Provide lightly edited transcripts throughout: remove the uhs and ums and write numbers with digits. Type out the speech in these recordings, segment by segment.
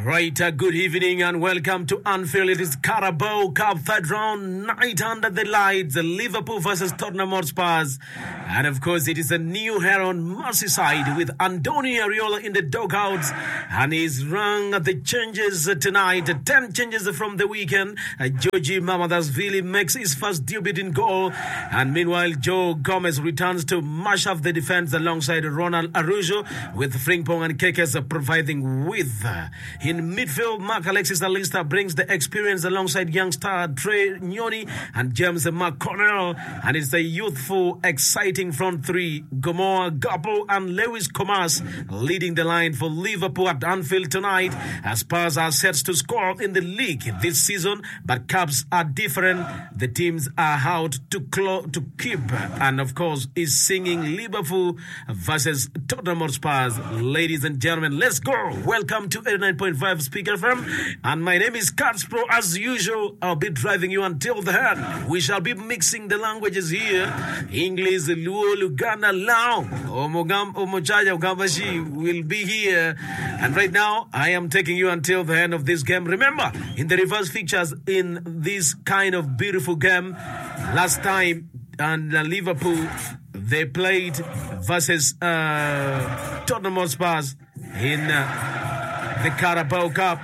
Right, good evening and welcome to Anfield. It is Carabao Cup third round night under the lights, Liverpool versus Tottenham Hotspur. And of course, it is a new hero on Merseyside with Antonio Areola in the doghouse. And he's rung the changes tonight, 10 changes from the weekend. Georgie Mamardashvili makes his first debut in goal. And meanwhile, Joe Gomez returns to mash up the defense alongside Ronald Araujo, with Frimpong and Kekes providing width. In midfield, Mark Alexis Alista brings the experience alongside youngster Trey Nyoni and James McConnell. And it's a youthful, exciting front three. Gomorrah, Gappo and Lewis Comas leading the line for Liverpool at Anfield tonight. As Spurs are set to score in the league this season, but Cubs are different. The teams are out to keep. And of course, is singing Liverpool versus Tottenham Hotspur. Ladies and gentlemen, let's go. Welcome to 89.5 Speaker FM, and my name is Cards Pro. As usual, I'll be driving you until the end. We shall be mixing the languages here: English, Luo, Luganda, Lao, Omojaja, Ugambashi will be here. And right now, I am taking you until the end of this game. Remember, in the reverse fixtures in this kind of beautiful game, last time, and Liverpool, they played versus Tottenham Hotspur in the Carabao Cup.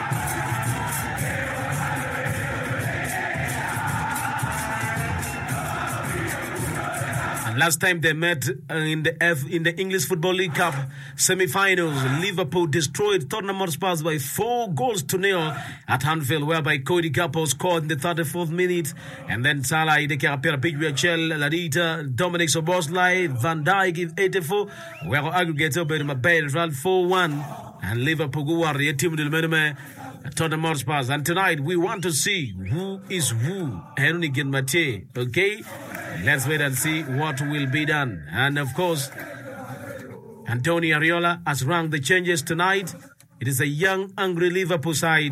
And last time they met in the English Football League Cup semi-finals, Liverpool destroyed Tottenham Hotspur by 4-0 at Anfield, whereby Cody Gakpo scored in the 34th minute, and then Salah, Idekapera, Piguachel, Ladita, Dominic Soboslai, Van Dijk in 84, where aggregates over in Mbappe 4-1. And Liverpool go are the team del Meneme, Tottenham Hotspur. And tonight we want to see who is who. Henry Mate. Okay? Let's wait and see what will be done. And of course, Antonio Areola has rung the changes tonight. It is a young, angry Liverpool side.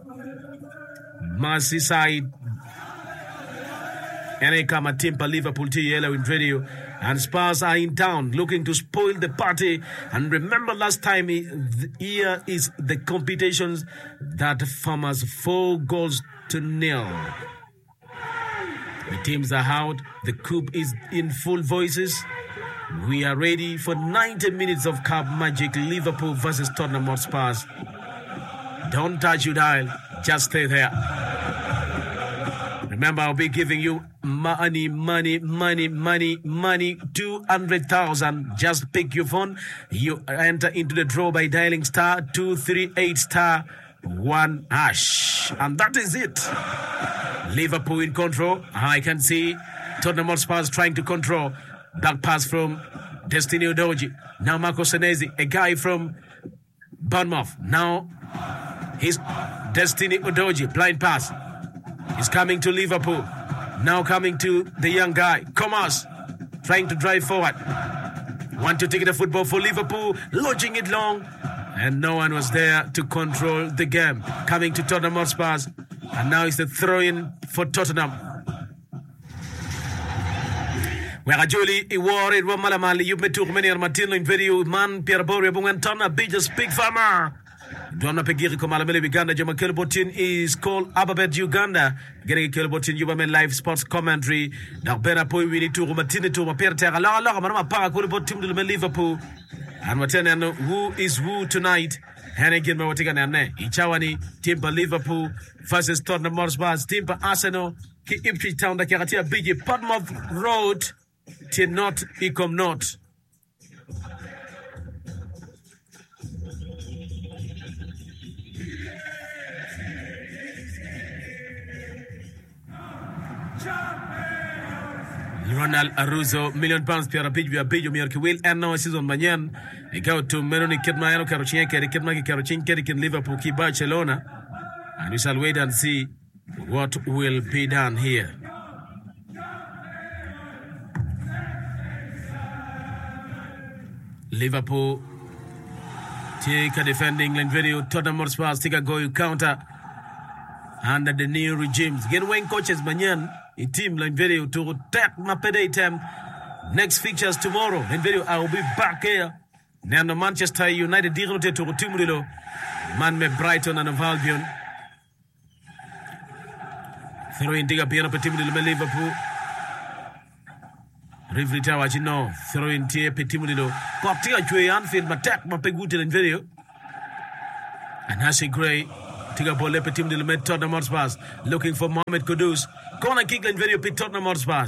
Merseyside. Eneka Timpa Liverpool Yellow in radio. And Spurs are in town looking to spoil the party. And remember last time, here is the competitions that farmers 4-0. The teams are out. The coup is in full voices. We are ready for 90 minutes of Cup magic. Liverpool versus Tottenham Hotspur. Don't touch your dial. Just stay there. Remember, I'll be giving you money, 200,000. Just pick your phone. You enter into the draw by dialing *238*1#. And that is it. Liverpool in control. I can see Tottenham Hotspur trying to control. Back pass from Destiny Udogie. Now Marco Senesi, a guy from Bournemouth. Now he's Destiny Udogie. Blind pass. He's coming to Liverpool. Now coming to the young guy, Comas, trying to drive forward. Want to take the football for Liverpool, lodging it long. And no one was there to control the game. Coming to Tottenham Hotspur. And now it's the throw-in for Tottenham. Where Julie, Iwari, Romalamali, you met many Martino in video, man, Pierre Boria, Bungantana, Bijas, Big Farmer. Donna Pegiri Komalamele Uganda, Jama Kelbotin is called Ababet Uganda. Getting Kelbotin Yubamen live sports commentary. Darbena Poi, we need to Romatini to Maper Terra, Manama Park, Team to Liverpool. And Matena, who is who tonight? Hennigan Mawatigan, Ichawani, Timber Liverpool versus Tottenham Hotspur, Timber Arsenal, Ipswich Town, the Karatia Bigi, Portsmouth Road, till not, Ecom not. Ronald Araujo, £1 million per a page, we are paid your Mirki Will, and now season Manyan. They go to Meloni Kidmayano, Karochin, Karochin, Kerikin, Liverpool, Barcelona. And we shall wait and see what will be done here. Liverpool take a defending England video. Tottenham Hotspur take a goal counter under the new regimes. Again, when coaches Manyan. A team like video to attack Mapede time. Next fixtures tomorrow. In video, I will be back here Nano Manchester United dirote to timu dilo man me Brighton and Albion. Throw in diga piano per timu dilo me Liverpool. Referee tawa chino throw in tie per timu dilo. Partia jwe Anfield matak mapegute in video. And Hassi Gray tiga ball per timu dilo me Tottenham Hotspur looking for Mohamed Kudus. Corner kick in video per Tottenham Hotspur.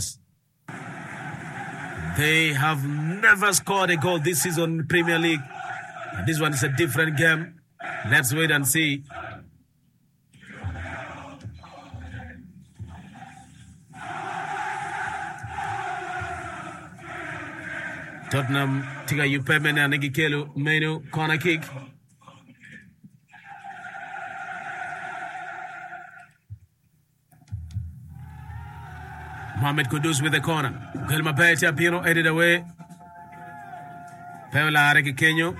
They have never scored a goal this season in the Premier League. And this one is a different game. Let's wait and see. Tottenham tiga Upamecano and Nigikelu Menu corner kick. Mohamed Kudus with the corner. Gelma Beta Pino headed away. Paola Arekenyo.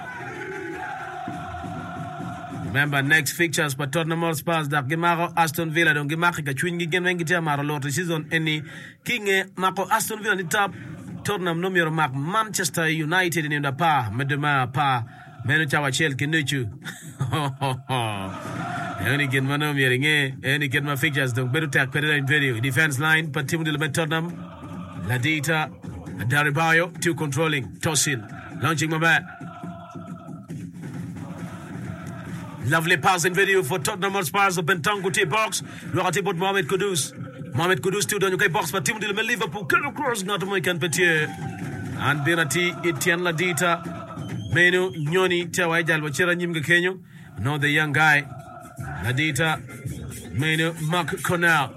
Remember, next fixtures for Tottenham Hotspur that Gimaro Aston Villa don't Gimaki Kachwin Gigan Wengita Maralot season any King Marco Aston Villa the top Tottenham numero Mark Manchester United in the pa Medema pa Menuchawa Chel Kinuchu. Any get my name here, any get my fixtures don't better take credit in video. Defense line, but Tim Dillman Tottenham, Ladita, Daribayo, two controlling, tossing, launching my bat. Lovely pass in video for Tottenham Hotspur of Bentango T box. Look at Mohamed Kudus. Mohamed Kudus still done okay box, but Tim Dillman Liverpool, cross not American Petier. And Benati, Etienne Ladita, Menu, Nyoni, Tawajal, Wachera Nimga Kenyo. No, the young guy. Ladita, Menu, Mark Cornell.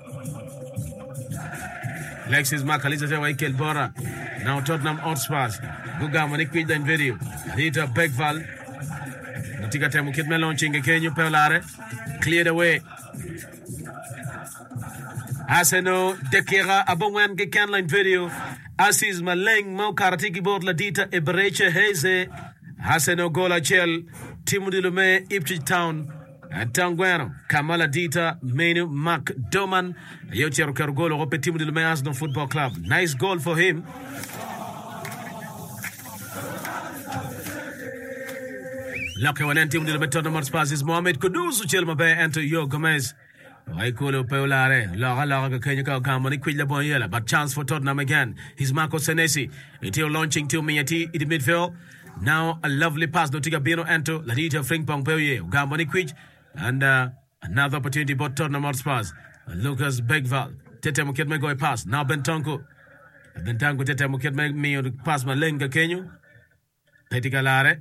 Alexis Makalisa Waikel Bora. Now Tottenham Hotspur. Guga Maniquid in video. Ladita Beckval. Natika Temu Kidman launching a Kenyo Pelare. Cleared away. Aseno Dekera Abongwan Gekanla in video. Asis Maleng Mo Karatiki board Ladita Ebereche Heze. Aseno Gola Chel. Timothy Lume Ipswich Town. Tanguano, Kamala Dita, Menu, Mark Doman, Yotiero Cargolo, Ope Timothy Lume Arsenal Football Club. Nice goal for him. Lucky one and Timothy Lume Tottenham Hotspur is Mohamed Kudus, Chelma Bay, and to Yo Gomez. Waikolo Peolare, Laga Kenya Kamani Quilla Boyela, but chance for Tottenham again. He's Marco Senesi. Until launching to Miati in the midfield. Now a lovely pass, Notiga Bino Anto, Ladita Frimpong Peoye, Gamboni Quich, and another opportunity for Tottenham Hotspur. Lucas Begval, Tete Muketme go a pass. Now Bentango Tete Muketme me on pass Malenga Kenyo. Petikalare.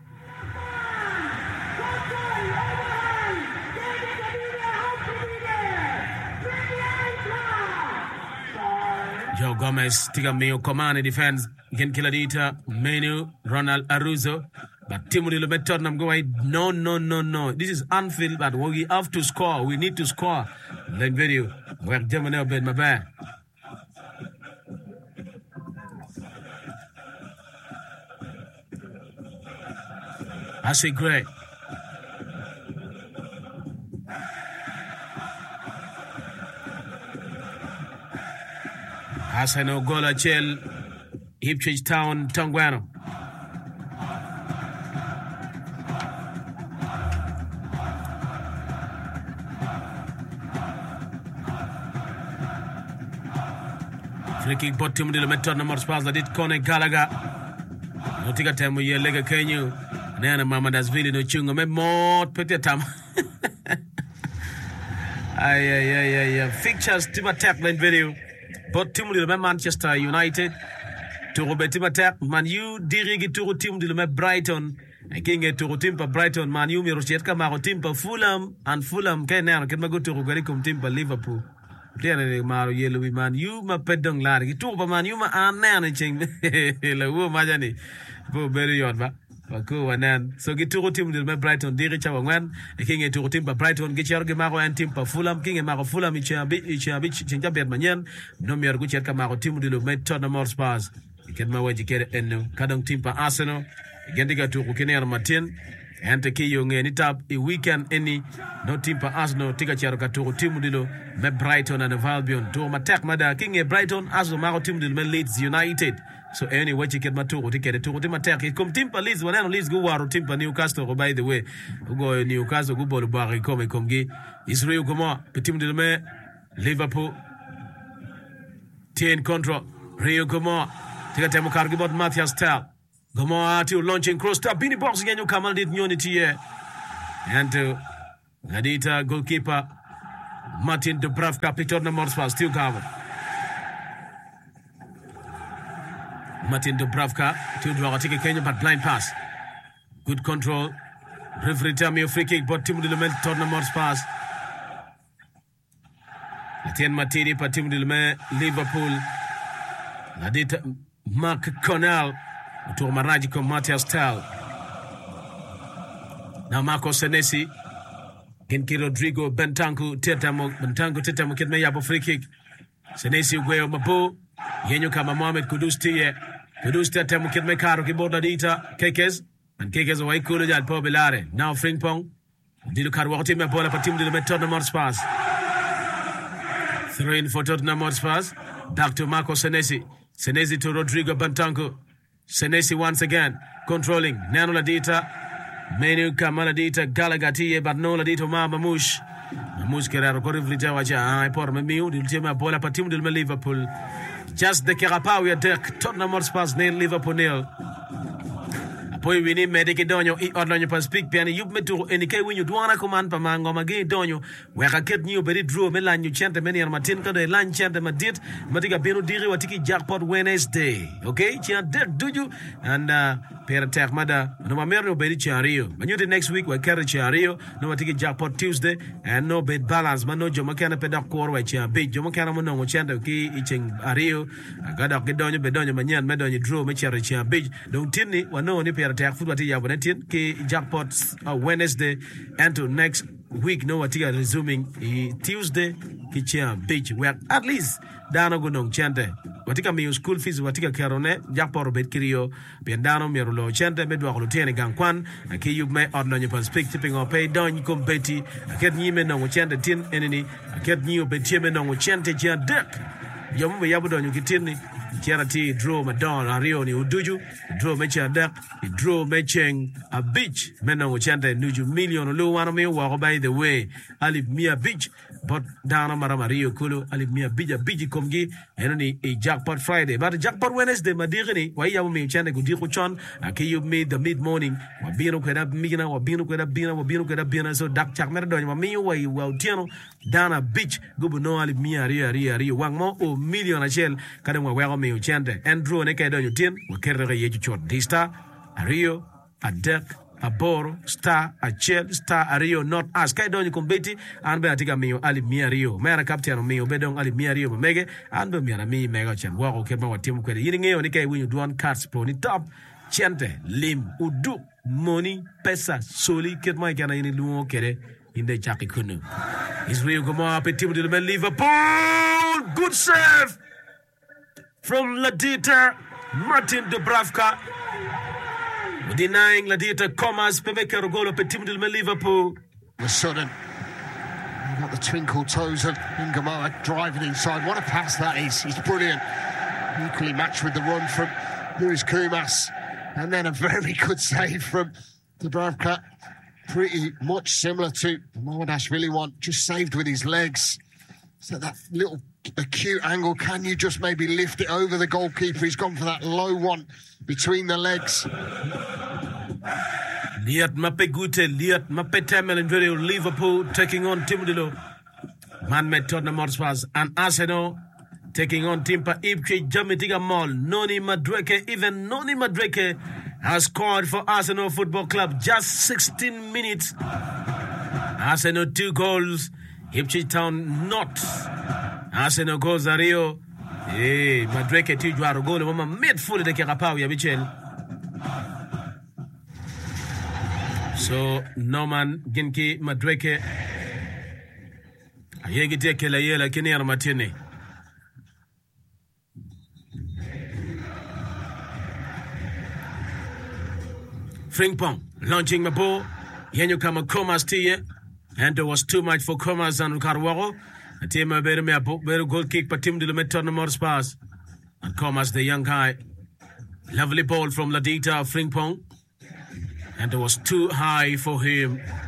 Joe Gomez, Tigamio, command defense. Again, Kiladita, Menu, Ronald Aruzo. But Timothy Lume Tottenham go ahead. No. This is Anfield, but we have to score. We need to score. Then video. Where Germany bed my bad. I say great. Asano Gola Chel, Ipswich Town, Tanguano. Free kick bot Tim Dillman Tottenham Hotspur that did Kone Gallagher. No tika temu ye lega Kenyu. Nana Mama das Vili no chungo me mot pete tam. Ay. Fixtures Tim attack line video. But Tim Dillman Manchester United. To Robert Tim attack Man U dirigi to Tim Dillman Brighton. King to Timpa Brighton Man U miro chetka maro Timpa Fulham and Fulham Kenyan ken mago to Garikum Timpa Liverpool. Tiene maro yellow man you ma pedong lari tu pa man you ma anan ching la wo majani bo beri yon ba ko wanan so gitu tim del Brighton diri chawa ngwan king to tim pa Brighton gichar ge maro an tim pa Fulham king maro Fulham ichabi chinja bet manyen no mer gu cherka maro tim del Tottenham Hotspur ken ma waji kere en kadang tim pa Arsenal gendiga to ko kener Martin Ante kiyo ngeni tap I weekend any no team pa Arsenal tika charo katoro timu dilo me Brighton and Albion to matak mada king Brighton aso maro timu dilo me Leeds United So anyway, you get my two to get it to my tech. Come Timpa Liz, when I Liz go war Timpa Newcastle, by the way, go Newcastle, go ball bar, come gay. Israel Goma, Petim de Me, Liverpool, Tien control, Rio Goma, take a time of about Matthias Tal. Goma to launching cross tap, Bini box again, you come and did unity here. And to Nadita goalkeeper Martin Dubravka, Peter Namorspa, still covered. Martin Dubravka, to draw a ticket, Kenya, but blind pass. Good control. Referee Tamio free kick, but Tim Dilume, Tottenham Hotspur. Etienne Matidi, Patim Dilume, Liverpool. Nadita Mark Connell, to Marajiko Matthias Tal. Now Marco Senesi. Genki Rodrigo Bentanku Tetamo Kitme Yabo free kick. Senesi Gueo Mapo. Yenyu kama Mohamed Kudus Tetamo Kitme Karo Kiboda Dita Kekes. And Kekes away Kulujal Pobilare. Now Frimpong. Dilu Karwati Mapola Patim Dilu Tottenham Hotspur. Throw in for Tottenham Hotspur. Back to Marco Senesi. Senesi to Rodrigo Bentanku. Senesi once again. Controlling. Nano Ladita. Menu Kamaladita Galagati, but no Ladito Mamush. Mamush Keraro Corivita Waja, I pour Memu, Diltima Bola Patim del Liverpool. Just the Karapawi attack, Tottenham Hotspur nail Liverpool nil. Poi we need medic donyo, Odonyo pas speak piano, you met to indicate when you do want to command Pamango Magi donyo, where I get new very drew Milan, you chant many and Matinka, the line chant Madit, Matica Bino Diri, Watiki Jackpot Wednesday. Okay, Chian dead, do you? And Peratak Mada, no Mamero Bedi Chario. When you the next week, we carry Chario, no Matiki Jackpot Tuesday, and no bed balance, Mano Jomakana Pedak Core, which are big Jomakana Mono, Chanta, Iching Ario, I got up Gedonyo, Bedonyo, Manyan, Medonyo, Drew, Macharicha, big, don't tinny, one no Nipper attack football Yabonetin, Jackpot Wednesday, and to next week, no Atia resuming Tuesday, Kichia Beach, where at least Dano Gunong Chante. Watika mi school fees watika karone Jackpot Bet Kirio Piandano Mirulo Chante Medwa Lutene Gankwan Aki you may ordinary you speak tipping or pay down you come Betty I get new men on Chante tin enemy I get new Betty on Chante Jan Deck Yum Yabudon you get Charity draw Madon Ario ni Uduju draw Mecha Deck draw Mecheng a beach men on Chante Nuju million Lu one me walk by the way I live Mia beach but down on Maramario Kulu I live Mia bija biji komgi and a Jackpot Friday but Jackpot Wednesday Madigani why you me Chante Gudichon Aki you made the mid morning Wabino Queda Migana Wabino Queda Bina Wabino Queda Bina so Dak Chak Merdon Wami way well Tiano down a beach Gubuno Ali Mia Ria Wang Mo o million a shell Kadam well me Chante and draw an Eka Don Tin will carry a Yachot Dista a Rio a Deck a Boro, Star, a Chel, Star, a Rio, not as Kaidon Combeti, and Beatica Mio, Ali Mia Rio, Mara Captain Mio, Bedon, Ali Mia Rio, Mega, and Bemia, me, Mega Chan, Wako, Kema, Tim Query, eating a Nika when you do one cards, pony top, Chante, Lim, Udu, Money, Pesa, Soli, Ket my Gana in Luo Kere, in the Jackie Kunu. Israel Goma, Petit to the Liverpool, good serve from Ladita, Martin Dubravka. Denying Ladita Comas, Pemeka Rogolo, Petit de Liverpool. Was sudden. You've got the twinkle toes of Ingomar driving inside. What a pass that is. He's brilliant. Equally matched with the run from Luis Kumas. And then a very good save from Dubravka. Pretty much similar to the Mohamedashvili one, just saved with his legs. So that little acute angle, can you just maybe lift it over the goalkeeper? He's gone for that low one between the legs. Liat Mapegute, Liat Mapetamel and very Liverpool taking on Timudilo. Man-made Tottenham Hotspur and Arsenal taking on Timpa Ipswich, Jamitiga Mall. Noni Madueke, even Noni Madueke has scored for Arsenal Football Club just 16 minutes. Arsenal 2 goals, Ipswich Town not. Arsenal goals are Rio. Hey, Madueke Tijuaro goal, Mama made fully the Kerapau Yabichel. So, Norman Ginki Madueke Ayegite Kelayela Kenya Matine. Frimpong launching the ball. Yenyu kama Comas tiye. And there was too much for Comas and Carwaro. A team a better goal kick, but Tim de Tottenham Hotspur. And Comas, the young guy, Lovely ball from Ladita Frimpong. And it was too high for him.